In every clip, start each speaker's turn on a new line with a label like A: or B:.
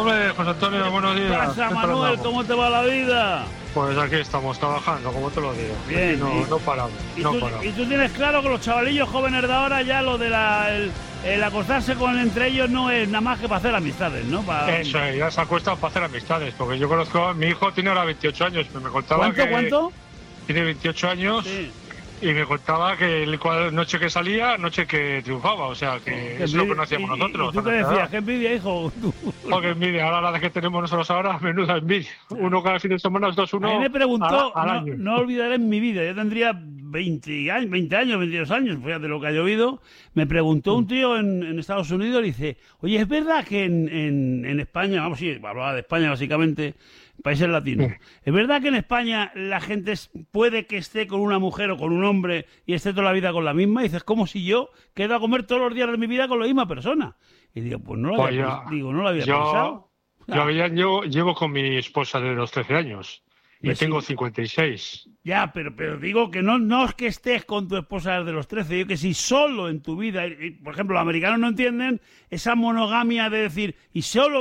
A: Hombre, José Antonio, buenos días.
B: ¿Qué pasa, Manuel? ¿Cómo te va la vida?
A: Pues aquí estamos trabajando, como te lo digo.
B: Bien.
A: No paramos.
B: ¿Y tú tienes claro que los chavalillos jóvenes de ahora ya lo de el acostarse con entre ellos no es nada más que para hacer amistades, ¿no?
A: Eso es, ya se acuestan para hacer amistades, porque yo conozco, mi hijo tiene ahora 28 años, me contaba
B: ¿Cuánto?
A: Tiene 28 años.
B: Sí.
A: Y me contaba que noche que salía, noche que triunfaba, o sea, que es lo que no hacíamos nosotros.
B: ¿Y tú qué decías? ¿Qué envidia, hijo?
A: Oh, qué envidia, ahora la que tenemos nosotros ahora, menuda envidia. Uno cada fin de semana, 2-1.
B: A mí me preguntó,
A: al año.
B: no olvidaré en mi vida, yo tendría 20 años, 22 años, fíjate lo que ha llovido. Me preguntó un tío en Estados Unidos, y dice, oye, ¿es verdad que en España, vamos, sí, hablaba de España básicamente, países latinos, ¿es verdad que en España la gente puede que esté con una mujer o con un hombre y esté toda la vida con la misma? Y dices, como si yo quedo a comer todos los días de mi vida con la misma persona. Y digo, pues no lo había pensado.
A: Yo llevo con mi esposa desde los 13 años. Y tengo 56.
B: Ya, pero digo que no es que estés con tu esposa desde los 13, digo que si solo en tu vida, por ejemplo, los americanos no entienden esa monogamia de decir, y solo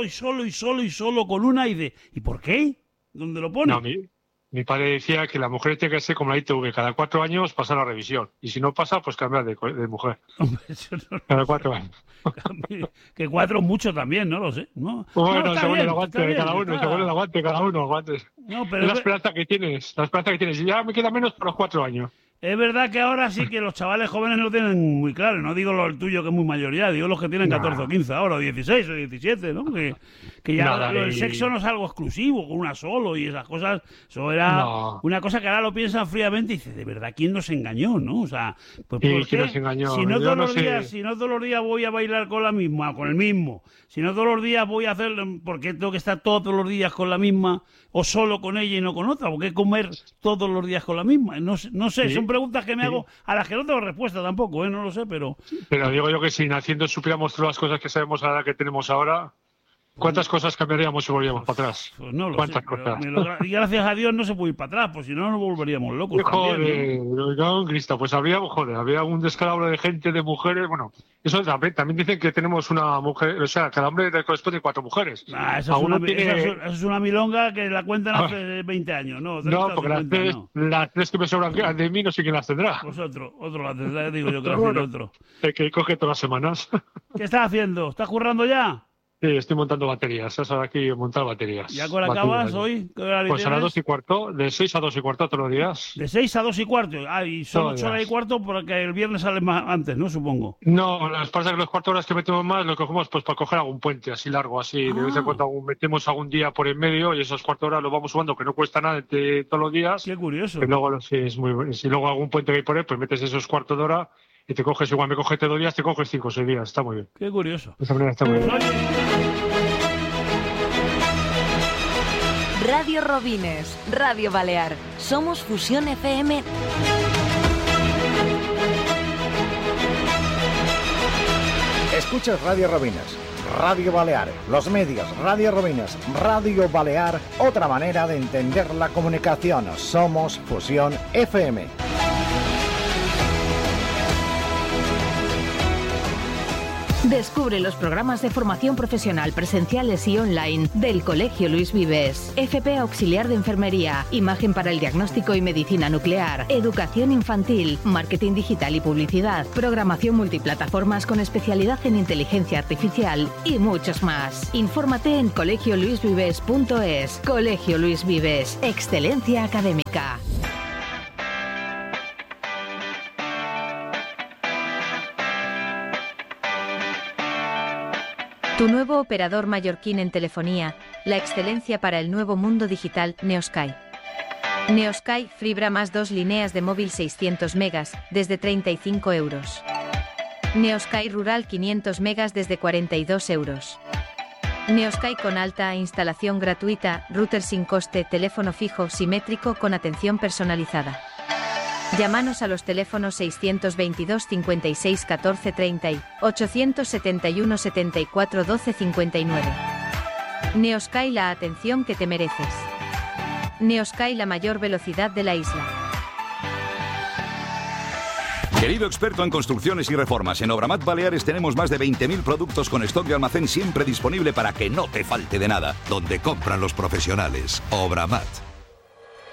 B: con una, ¿y por qué? ¿Dónde lo pone?
A: No, mi padre decía que la mujer tiene que ser como la ITV, cada 4 años pasa la revisión. Y si no pasa, pues cambiar de mujer.
B: Hombre, eso no,
A: cada 4 años.
B: Que 4 mucho también, no lo sé. No,
A: bueno,
B: no,
A: según el aguante de cada uno, según el aguante de cada uno.
B: No, pero
A: es la esperanza que tienes, Y ya me queda menos para los 4 años.
B: Es verdad que ahora sí que los chavales jóvenes no lo tienen muy claro. No digo el tuyo, que es muy mayoría, digo los que tienen 14 o 15 ahora, o 16 o 17, ¿no? Que ya el sexo no es algo exclusivo, con una solo y esas cosas. Eso era una cosa que ahora lo piensan fríamente y dices, de verdad, ¿quién nos engañó, no? O sea, pues ¿por qué?
A: Nos engañó?
B: Si no todos los días voy a bailar con la misma, con el mismo, si no todos los días voy a hacer, ¿por qué tengo que estar todos los días con la misma o solo con ella y no con otra? ¿Por qué comer todos los días con la misma? No sé, son preguntas que me hago a las que no tengo respuesta tampoco, no lo sé, pero...
A: Pero digo yo que si naciendo supiéramos todas las cosas que sabemos a la que tenemos ahora, ¿cuántas cosas cambiaríamos si volvíamos para atrás?
B: Pues no lo
A: ¿Cuántas
B: sé,
A: cosas?
B: Y gracias a Dios no se puede ir para atrás, pues si no nos volveríamos locos.
A: Joder, Cristo, pues había un descalabro de gente, de mujeres, bueno, eso también dicen que tenemos una mujer, o sea, cada hombre le corresponde 4 mujeres.
B: Eso es una milonga que la cuentan hace 20 años, ¿no?
A: No, porque las tres que me sobran de mí no sé quién las tendrá.
B: Pues otro las tendrá, digo yo que las tiene otro.
A: El que coge todas las semanas.
B: ¿Qué estás haciendo? ¿Estás currando ya?
A: Sí, estoy montando baterías. Es ahora aquí montar baterías.
B: ¿Y a qué hora acabas hoy? ¿Qué horario
A: pues
B: tienes?
A: a las 2:15, de 6 a 2:15 todos los días.
B: ¿De 6 a 2:15? Ah, y son 8 horas y cuarto porque el viernes sale más antes, ¿no? Supongo.
A: No, las pasa que los 4 horas que metemos más lo cogemos pues para coger algún puente así largo, así. De vez en cuando metemos algún día por en medio y esas 4 horas lo vamos sumando, que no cuesta nada de todos los días.
B: Qué curioso.
A: Y luego, si luego algún puente que hay por él, pues metes esos cuartos de hora y te coges, igual me coges 2 días, te coges 5 o 6 días. Está muy bien.
B: Qué curioso.
A: De esa manera está muy bien.
C: Radio Robines, Radio Balear. Somos Fusión FM.
D: Escuchas Radio Robines, Radio Balear, los medios, Radio Robines, Radio Balear, otra manera de entender la comunicación. Somos Fusión FM.
C: Descubre los programas de formación profesional presenciales y online del Colegio Luis Vives. FP Auxiliar de Enfermería, Imagen para el Diagnóstico y Medicina Nuclear, Educación Infantil, Marketing Digital y Publicidad, Programación Multiplataformas con especialidad en Inteligencia Artificial y muchos más. Infórmate en colegioluisvives.es. Colegio Luis Vives. Excelencia académica.
E: Tu nuevo operador mallorquín en telefonía, la excelencia para el nuevo mundo digital, Neosky. Neosky fibra más 2 líneas de móvil 600 megas, desde 35 euros. Neosky Rural 500 megas desde 42 euros. Neosky con alta instalación gratuita, router sin coste, teléfono fijo simétrico con atención personalizada. Llámanos a los teléfonos 622 56 14 30 y 871 74 12 59. Neosky, la atención que te mereces. Neosky, la mayor velocidad de la isla.
F: Querido experto en construcciones y reformas, en Obramat Baleares tenemos más de 20.000 productos con stock de almacén siempre disponible para que no te falte de nada. Donde compran los profesionales. Obramat.